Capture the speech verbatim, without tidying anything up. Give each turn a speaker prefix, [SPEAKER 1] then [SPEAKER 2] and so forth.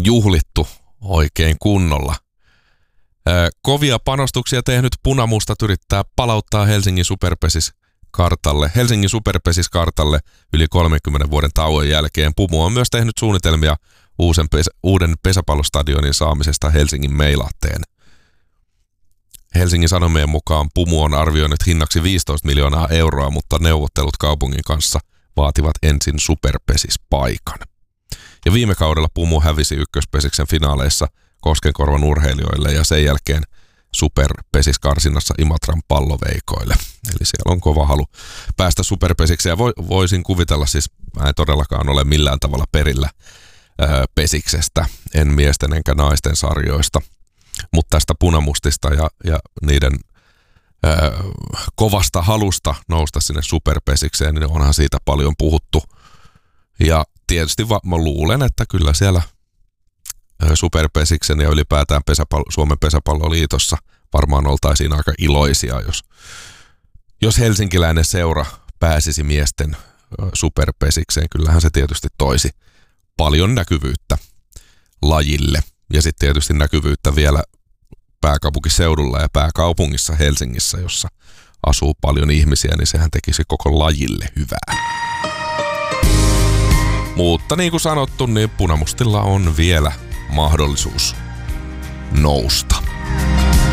[SPEAKER 1] juhlittu oikein kunnolla. Kovia panostuksia tehnyt Punamustat yrittää palauttaa Helsingin Superpesis-kartalle. Helsingin Superpesis-kartalle yli kolmenkymmenen vuoden tauon jälkeen Pumu on myös tehnyt suunnitelmia uusen pes- uuden pesäpallostadionin saamisesta Helsingin Meilahteen. Helsingin Sanomien mukaan Pumu on arvioinut hinnaksi viisitoista miljoonaa euroa, mutta neuvottelut kaupungin kanssa vaativat ensin Superpesis-paikan. Ja viime kaudella Pumu hävisi ykköspesiksen finaaleissa Koskenkorvan urheilijoille ja sen jälkeen Superpesis-karsinnassa Imatran palloveikoille. Eli siellä on kova halu päästä Superpesikseen. Voisin kuvitella, siis mä en todellakaan ole millään tavalla perillä ää, pesiksestä, en miesten enkä naisten sarjoista. Mutta tästä Punamustista ja, ja niiden ää, kovasta halusta nousta sinne Superpesikseen, niin onhan siitä paljon puhuttu. Ja tietysti va- mä luulen, että kyllä siellä Superpesiksen ja ylipäätään pesäpallo, Suomen pesäpalloliitossa varmaan oltaisiin aika iloisia, jos, jos helsinkiläinen seura pääsisi miesten Superpesikseen. Kyllähän se tietysti toisi paljon näkyvyyttä lajille. Ja sitten tietysti näkyvyyttä vielä pääkaupunkiseudulla ja pääkaupungissa Helsingissä, jossa asuu paljon ihmisiä, niin sehän tekisi koko lajille hyvää. Mutta niin kuin sanottu, niin Punamustilla on vielä mahdollisuus nousta.